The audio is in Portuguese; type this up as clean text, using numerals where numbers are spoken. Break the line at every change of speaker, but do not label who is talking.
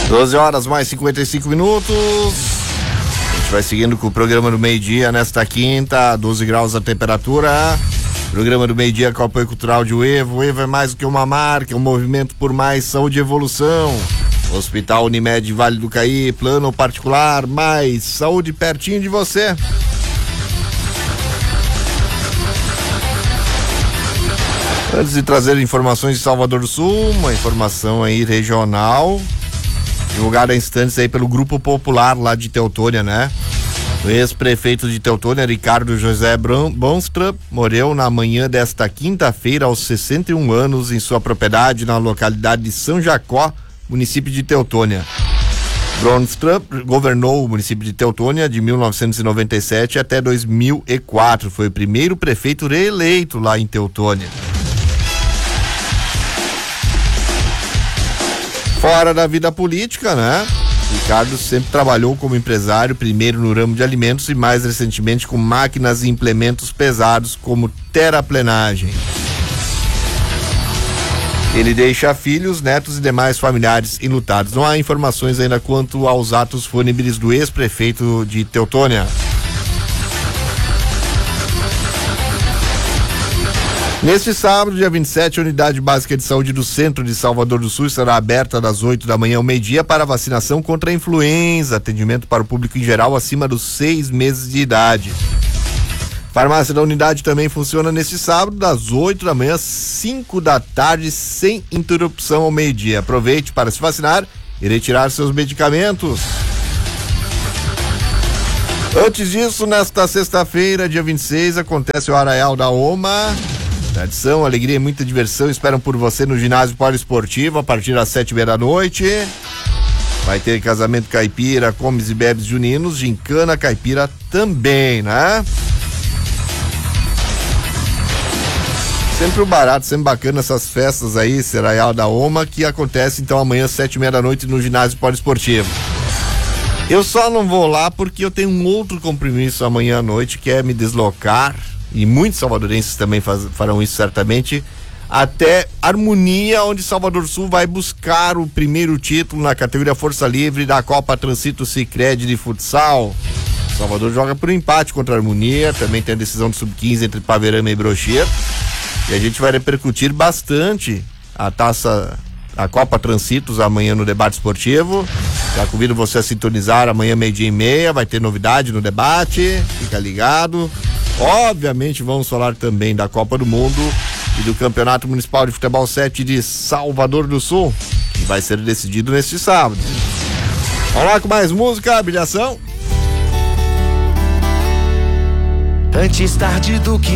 12h mais 55 minutos. A gente vai seguindo com o programa do meio-dia nesta quinta, 12 graus a temperatura. Programa do meio-dia com o apoio cultural de Uevo. Uevo é mais do que uma marca, é um movimento por mais saúde e evolução. Hospital Unimed Vale do Caí, plano particular, mais saúde pertinho de você. Antes de trazer informações de Salvador do Sul, uma informação aí regional, divulgada há instantes aí pelo Grupo Popular lá de Teutônia, né? O ex-prefeito de Teutônia, Ricardo José Bonstra, morreu na manhã desta quinta-feira aos 61 anos em sua propriedade na localidade de São Jacó, município de Teutônia. Bonstra governou o município de Teutônia de 1997 até 2004. Foi o primeiro prefeito reeleito lá em Teutônia. Fora da vida política, né? Ricardo sempre trabalhou como empresário, primeiro no ramo de alimentos e mais recentemente com máquinas e implementos pesados como terraplenagem. Ele deixa filhos, netos e demais familiares enlutados. Não há informações ainda quanto aos atos fúnebres do ex-prefeito de Teutônia. Neste sábado, dia 27, a Unidade Básica de Saúde do Centro de Salvador do Sul será aberta das 8 da manhã ao meio-dia para vacinação contra a influenza, atendimento para o público em geral acima dos 6 meses de idade. Farmácia da unidade também funciona neste sábado, das 8 da manhã às 5 da tarde, sem interrupção ao meio-dia. Aproveite para se vacinar e retirar seus medicamentos. Antes disso, nesta sexta-feira, dia 26, acontece o Arraial da Oma. Tradição, alegria e muita diversão esperam por você no ginásio poliesportivo a partir das 7h30 da noite. Vai ter casamento caipira, comes e bebes juninos, gincana caipira também, né? Sempre um barato, sempre bacana essas festas aí, Arraial da Oma, que acontece então amanhã às 7h30 da noite no ginásio poliesportivo. Eu só não vou lá porque eu tenho um outro compromisso amanhã à noite, que é me deslocar, e muitos salvadorenses também farão isso certamente, até Harmonia, onde Salvador Sul vai buscar o primeiro título na categoria Força Livre da Copa Transito Sicredi de futsal. Salvador joga por empate contra a Harmonia, também tem a decisão do Sub-15 entre Paverama e Brochir, e a gente vai repercutir bastante a Copa Transitos amanhã no debate esportivo. Já convido você a sintonizar amanhã 12h30, vai ter novidade no debate, fica ligado. Obviamente vamos falar também da Copa do Mundo e do Campeonato Municipal de Futebol 7 de Salvador do Sul, que vai ser decidido neste sábado. Vamos lá com mais música, brilhação.
Antes tarde do que